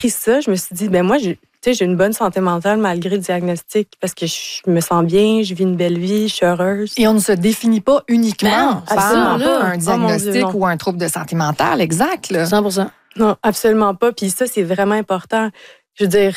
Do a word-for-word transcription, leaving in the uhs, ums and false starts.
pris ça, je me suis dit, ben moi, j'ai, tu sais, j'ai une bonne santé mentale malgré le diagnostic parce que je me sens bien, je vis une belle vie, je suis heureuse. Et on ne se définit pas uniquement Non, par absolument pas. un diagnostic Oh mon Dieu, ou un trouble de santé mentale, exact. Là. cent pour cent. Non, absolument pas. Puis ça, c'est vraiment important. Je veux dire,